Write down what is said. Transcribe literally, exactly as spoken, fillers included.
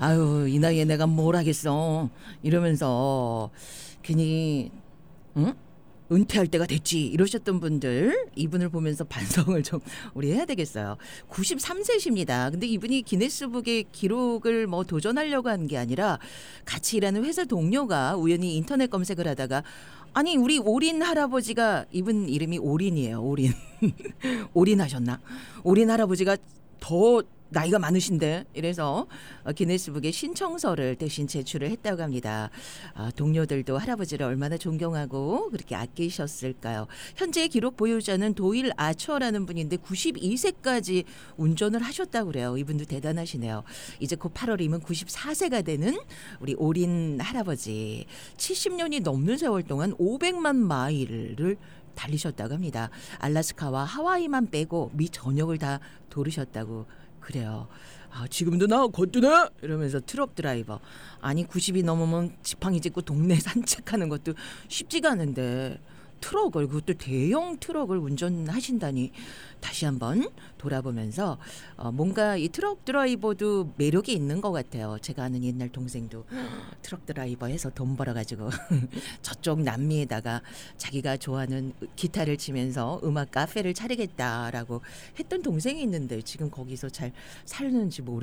아유, 이 나이에 내가 뭘 하겠어. 이러면서 괜히 응? 은퇴할 때가 됐지 이러셨던 분들 이분을 보면서 반성을 좀 우리 해야 되겠어요. 구십삼 세십니다. 근데 이분이 기네스북의 기록을 뭐 도전하려고 한 게 아니라 같이 일하는 회사 동료가 우연히 인터넷 검색을 하다가 아니 우리 올인 할아버지가 이분 이름이 올인이에요. 올인. 올인하셨나? 올인 할아버지가 더 나이가 많으신데 이래서 어, 기네스북에 신청서를 대신 제출을 했다고 합니다. 아, 동료들도 할아버지를 얼마나 존경하고 그렇게 아끼셨을까요? 현재 기록 보유자는 도일 아처라는 분인데 구십이 세까지 운전을 하셨다고 그래요. 이분도 대단하시네요. 이제 곧 팔월이면 구십사 세가 되는 우리 올인 할아버지. 칠십 년이 넘는 세월 동안 오백만 마일을 달리셨다고 합니다. 알래스카와 하와이만 빼고 미 전역을 다 도르셨다고 그래요. 아, 지금도 나 거두네 이러면서 트럭 드라이버. 아니 구십이 넘으면 지팡이 짚고 동네 산책하는 것도 쉽지가 않은데 트럭을 그것도 대형 트럭을 운전하신다니 다시 한번 돌아보면서 어, 뭔가 이 트럭 드라이버도 매력이 있는 것 같아요. 제가 아는 옛날 동생도 트럭 드라이버 해서 돈 벌어가지고 저쪽 남미에다가 자기가 좋아하는 기타를 치면서 음악 카페를 차리겠다라고 했던 동생이 있는데 지금 거기서 잘 사는지 모르겠어요.